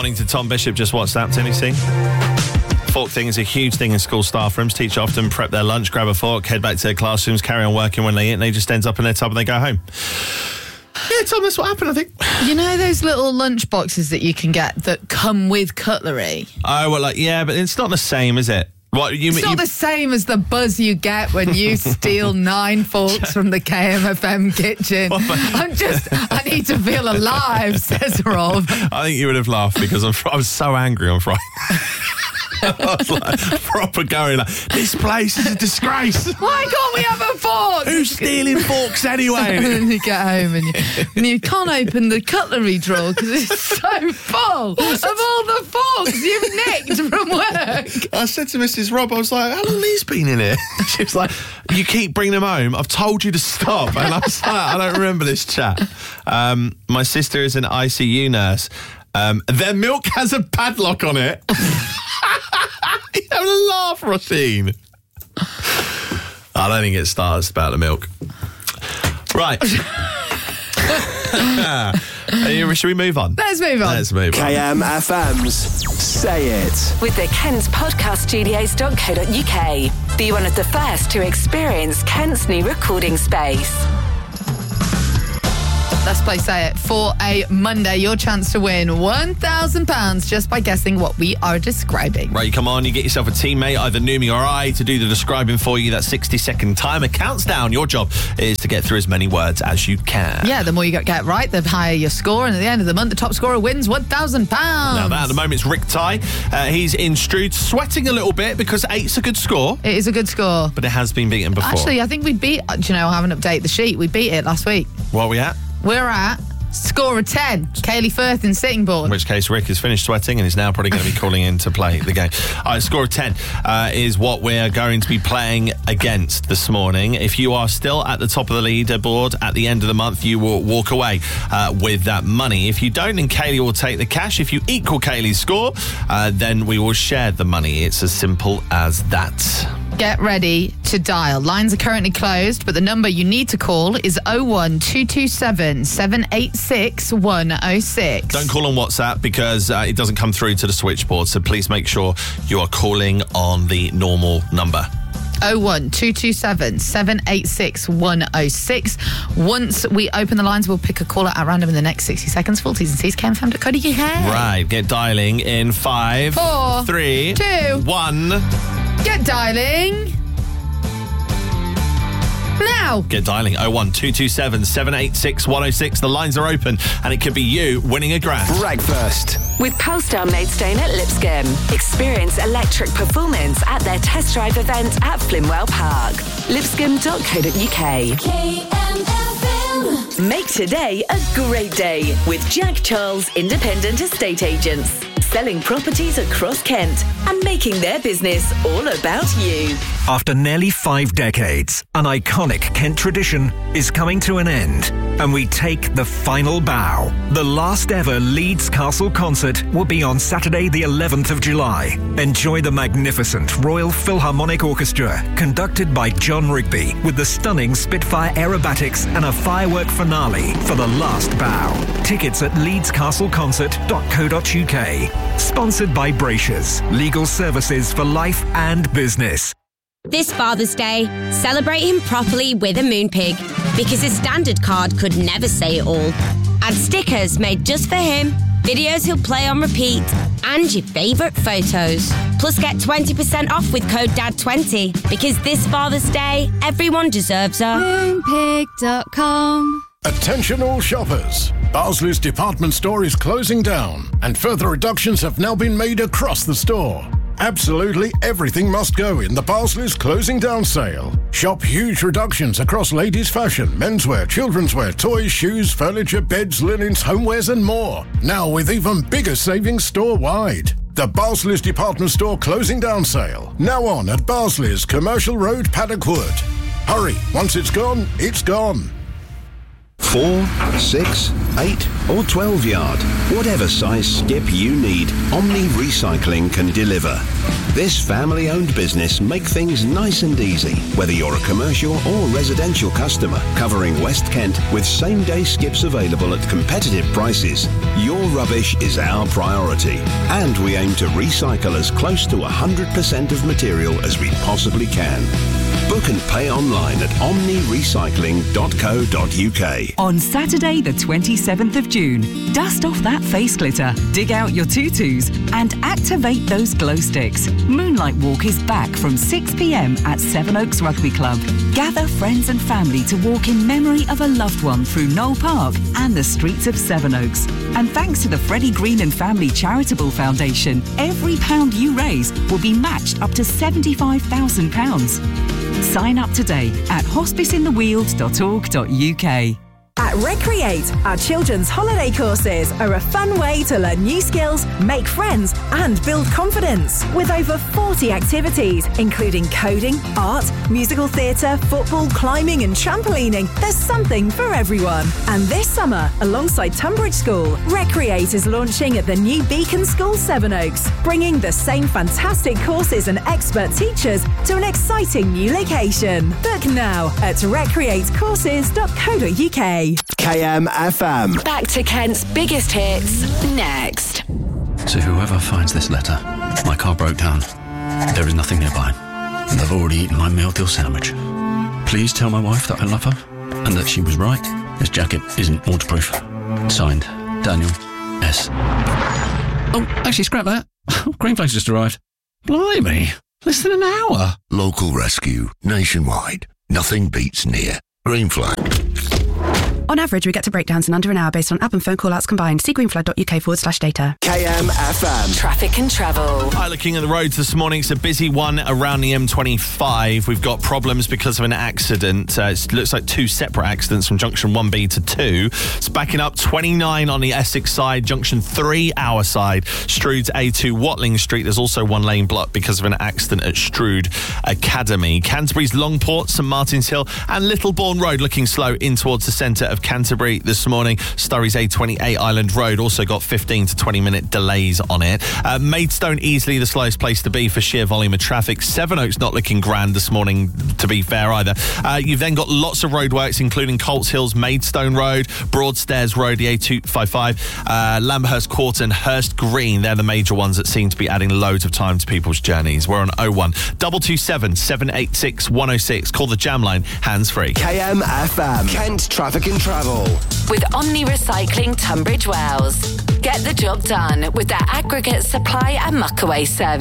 morning to Tom Bishop. Just WhatsApped anything. Fork thing is a huge thing in school staff rooms. Teachers often prep their lunch, grab a fork, head back to their classrooms, carry on working when they eat, and they just ends up in their tub and they go home. Yeah, Tom, that's what happened, I think. You know those little lunch boxes that you can get that come with cutlery? Oh, well, yeah, but it's not the same, is it? It's not the same as the buzz you get when you steal 9 forks from the KMFM kitchen. I need to feel alive, says Rob. I think you would have laughed because I was so angry on Friday. I was like, proper going like, this place is a disgrace. Why can't we have a fork? Who's stealing forks anyway? And then you get home and you can't open the cutlery drawer because it's so full of all the forks you've nicked from work. I said to Mrs. Rob, I was like, how long have these been in here? She was like, you keep bringing them home. I've told you to stop. And I was like, I don't remember this chat. My sister is an ICU nurse. Their milk has a padlock on it. You having a laugh, Roisin? I don't think it starts about the milk. Right. Should we move on? Let's move on. KMFM's Say It. With the Kent Podcast Studios.co.uk. Be one of the first to experience Kent's new recording space. Let's play Say It for a Monday. Your chance to win £1,000 just by guessing what we are describing. Right, you come on, you get yourself a teammate, either Numi or I, to do the describing for you. That 60-second timer counts down. Your job is to get through as many words as you can. Yeah, the more you get right, the higher your score. And at the end of the month, the top scorer wins £1,000. Now, that at the moment is Rick Ty. He's in Strood, sweating a little bit because 8's a good score. It is a good score. But it has been beaten before. Actually, I think we beat, I haven't updated the sheet. We beat it last week. What are we at? We're at score of 10. Kaylee Firth in Sittingbourne. In which case, Rick has finished sweating and is now probably going to be calling in to play the game. All right, score of 10 is what we're going to be playing against this morning. If you are still at the top of the leaderboard at the end of the month, you will walk away with that money. If you don't, then Kaylee will take the cash. If you equal Kaylee's score, then we will share the money. It's as simple as that. Get ready to dial. Lines are currently closed, but the number you need to call is 01227 786 106. Don't call on WhatsApp because it doesn't come through to the switchboard, so please make sure you are calling on the normal number. 01227 786 106. Once we open the lines, we'll pick a caller at random in the next 60 seconds. Full T's and C's, KMFM.co.uk. Right, get dialing in 5, 4, 3, 2, 1. Get dialing now. Get dialing 01227 786 106. The lines are open and it could be you winning a grand. Breakfast with Polestar Maidstone at Lipscomb. Experience electric performance at their test drive event at Flimwell Park. Lipscomb.co.uk. KMFM. Make today a great day with Jack Charles Independent Estate Agents. Selling properties across Kent and making their business all about you. After nearly 5 decades, an iconic Kent tradition is coming to an end, and we take the final bow. The last ever Leeds Castle concert will be on Saturday the 11th of July. Enjoy the magnificent Royal Philharmonic Orchestra, conducted by John Rigby, with the stunning Spitfire aerobatics and a firework finale for the last bow. Tickets at leedscastleconcert.co.uk. Sponsored by Bracious, legal services for life and business. This Father's Day, celebrate him properly with a Moonpig, because his standard card could never say it all. Add stickers made just for him, videos he'll play on repeat, and your favourite photos. Plus get 20% off with code DAD20, because this Father's Day, everyone deserves a Moonpig.com. Attention all shoppers. Barsley's department store is closing down and further reductions have now been made across the store. Absolutely everything must go in the Barsley's closing down sale. Shop huge reductions across ladies' fashion, menswear, children's wear, toys, shoes, furniture, beds, linens, homewares and more. Now with even bigger savings store-wide. The Barsley's department store closing down sale. Now on at Barsley's, Commercial Road, Paddock Wood. Hurry, once it's gone, it's gone. 4, 6, 8 or 12 yard. Whatever size skip you need, Omni Recycling can deliver. This family-owned business make things nice and easy, whether you're a commercial or residential customer, covering West Kent with same-day skips available at competitive prices. Your rubbish is our priority, and we aim to recycle as close to 100% of material as we possibly can. Book and pay online at omnirecycling.co.uk. On Saturday, the 27th of June, dust off that face glitter, dig out your tutus, and activate those glow sticks. Moonlight Walk is back from 6 p.m. at Sevenoaks Rugby Club. Gather friends and family to walk in memory of a loved one through Knoll Park and the streets of Sevenoaks. And thanks to the Freddie Green and Family Charitable Foundation, every pound you raise will be matched up to £75,000. Sign up today at hospiceintheweald.org.uk. At Recreate, our children's holiday courses are a fun way to learn new skills, make friends, and build confidence. With over 40 activities, including coding, art, musical theatre, football, climbing, and trampolining, there's something for everyone. And this summer, alongside Tunbridge School, Recreate is launching at the new Beacon School Sevenoaks, bringing the same fantastic courses and expert teachers to an exciting new location. Book now at recreatecourses.co.uk. KMFM. Back to Kent's biggest hits next. To whoever finds this letter, my car broke down. There is nothing nearby, and I've already eaten my meal deal sandwich. Please tell my wife that I love her and that she was right. This jacket isn't waterproof. Signed, Daniel S. Oh, actually, scrap that. Green Flag's just arrived. Blimey, less than an hour. Local rescue, nationwide. Nothing beats near. Green Flag. On average, we get to breakdowns in under an hour based on app and phone call-outs combined. See greenflag.uk/data. KMFM. Traffic and travel. Hi, looking at the roads this morning. It's a busy one around the M25. We've got problems because of an accident. It looks like two separate accidents from junction 1B to 2. It's backing up 29 on the Essex side, junction 3 our side, Strood's A2 Watling Street. There's also one lane blocked because of an accident at Strood Academy. Canterbury's Longport, St Martin's Hill and Littlebourne Road looking slow in towards the centre of Canterbury this morning. Surrey's A28 Island Road also got 15 to 20 minute delays on it. Maidstone easily the slowest place to be for sheer volume of traffic. Sevenoaks not looking grand this morning, to be fair either. You've then got lots of roadworks including Colts Hills Maidstone Road, Broadstairs Road, the A255, Lambhurst Court and Hurst Green. They're the major ones that seem to be adding loads of time to people's journeys. We're on 01 227 786 106. Call the jam line hands free. KMFM. Kent Traffic and Travel. With Omni Recycling Tunbridge Wells. Get the job done with their aggregate supply and muckaway service.